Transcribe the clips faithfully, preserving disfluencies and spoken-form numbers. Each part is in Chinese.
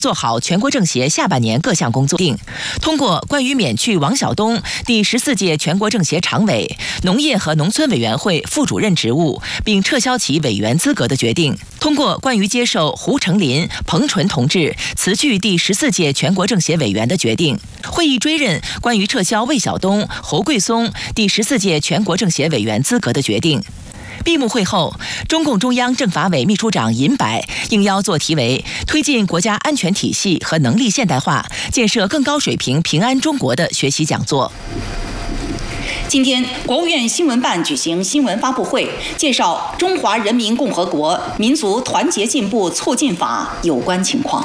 做好全国政协下半年各项工作定，通过关于免去王晓东第十四届全国政协常委、农业和农村委员会副主任职务，并撤销其委员资格的决定，通过关于接受胡成林、彭纯同志辞去第十四届全国政协委员的决定，会议追认关于撤销魏晓东、侯桂松第十四届全国政协委员资格的决定。闭幕会后，中共中央政法委秘书长尹柏应邀做题为“推进国家安全体系和能力现代化，建设更高水平平安中国”的学习讲座。 今天，国务院新闻办举行新闻发布会，介绍《中华人民共和国民族团结进步促进法》有关情况。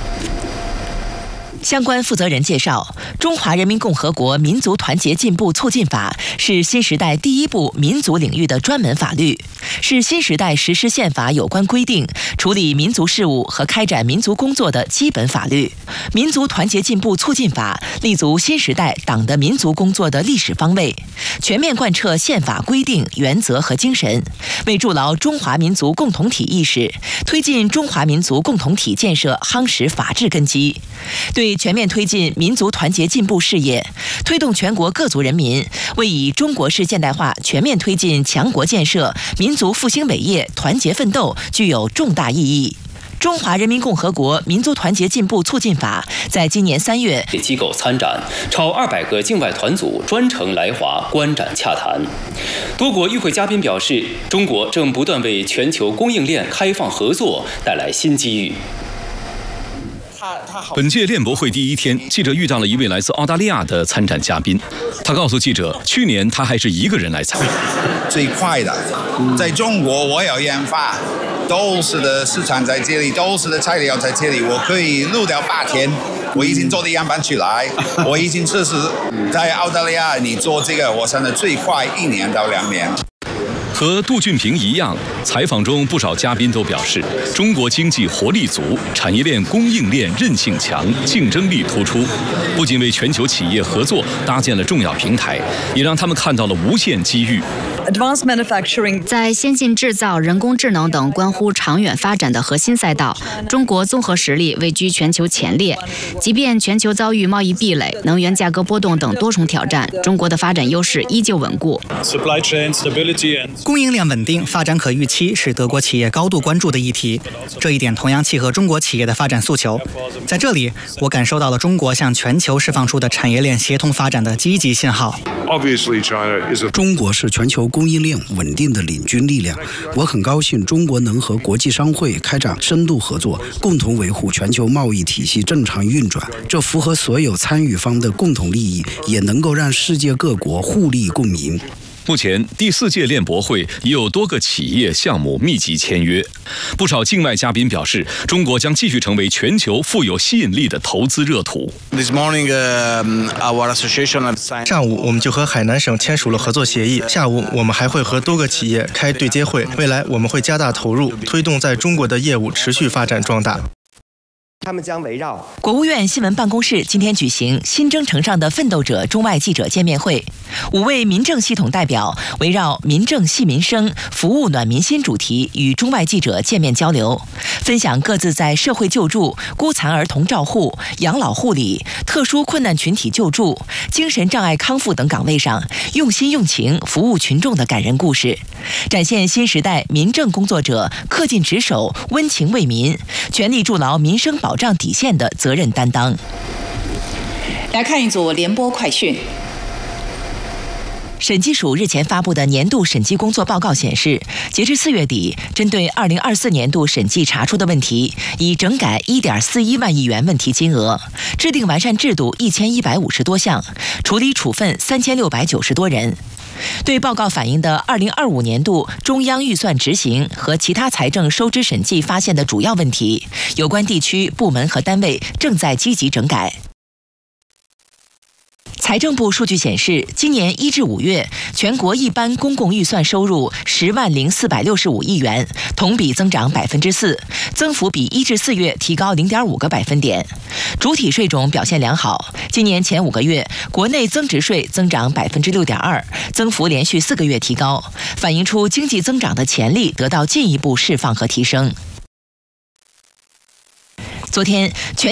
相关负责人介绍，《中华人民共和国民族团结进步促进法》是新时代第一部民族领域的专门法律，是新时代实施宪法有关规定、处理民族事务和开展民族工作的基本法律。民族团结进步促进法立足新时代党的民族工作的历史方位，全面贯彻宪法规定、原则和精神，为筑牢中华民族共同体意识，推进中华民族共同体建设夯实法治根基。对全面推进民族团结进步事业，推动全国各族人民为以中国式现代化全面推进强国建设、民族复兴伟业团结奋斗具有重大意义。中华人民共和国民族团结进步促进法在今年三月机构参展，超二百个境外团组专程来华观展洽谈。多国与会嘉宾表示，中国正不断为全球供应链开放合作带来新机遇。 本届链博会第一天，记者遇到了一位来自澳大利亚的参展嘉宾。他告诉记者，去年他还是一个人来参。 最快的，在中国我有研发，都是的市场在这里，都是的材料在这里，我可以录掉八天。我已经做的样板出来，我已经测试在澳大利亚，你做这个，我想的最快一年到两年。 和杜俊平一样，采访中不少嘉宾都表示，中国经济活力足，产业链供应链韧性强，竞争力突出，不仅为全球企业合作搭建了重要平台，也让他们看到了无限机遇。 在先进制造、人工智能等关乎长远发展的核心赛道，中国综合实力位居全球前列。即便全球遭遇贸易壁垒、能源价格波动等多重挑战，中国的发展优势依旧稳固。 供应链稳定、发展可预期是德国企业高度关注的议题，这一点同样契合中国企业的发展诉求。在这里，我感受到了中国向全球释放出的产业链协同发展的积极信号。 中国是全球供应链稳定的领军力量，我很高兴中国能和国际商会开展深度合作，共同维护全球贸易体系正常运转。这符合所有参与方的共同利益，也能够让世界各国互利共赢。 目前，第四届链博会已有多个企业项目密集签约。不少境外嘉宾表示，中国将继续成为全球富有吸引力的投资热土。 上午，我们就和海南省签署了合作协议。下午，我们还会和多个企业开对接会。未来，我们会加大投入，推动在中国的业务持续发展壮大。 他们将围绕国务院新闻办公室今天举行新征程上的奋斗者中外记者见面会，五位民政系统代表围绕民政系民生、服务暖民心主题与中外记者见面交流，分享各自在社会救助、孤残儿童照护、养老护理、特殊困难群体救助、精神障碍康复等岗位上用心用情服务群众的感人故事，展现新时代民政工作者恪尽职守、温情为民、全力筑牢民生保障底线的责任担当。 来看一组联播快讯。 审计署日前发布的年度审计工作报告显示，截至四月底，针对二零二四年度审计查出的问题，已整改一点四一万亿元问题金额，制定完善制度一千一百五十多项，处理处分三千六百九十多人。对报告反映的二零二五年度中央预算执行和其他财政收支审计发现的主要问题，有关地区、部门和单位正在积极整改。财政部数据显示，今年一至五月，全国一般公共预算收入十万零四百六十五亿元，同比增长百分之四，增幅比一至四月提高零点五个百分点。主体税种表现良好，今年前五个月，国内增值税增长百分之六点二，增幅连续四个月提高，反映出经济增长的潜力得到进一步释放和提升。 昨天，全